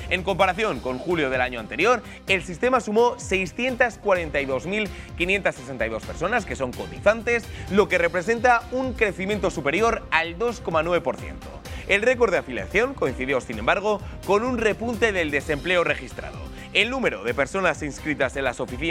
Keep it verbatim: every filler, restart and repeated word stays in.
En comparación con julio del año anterior, el sistema sumó seiscientas cuarenta y dos mil quinientas sesenta y dos personas que son cotizantes, lo que representa un crecimiento superior al dos coma nueve por ciento. El récord de afiliación coincidió, sin embargo, con un repunte del desempleo registrado. El número de personas inscritas en las oficinas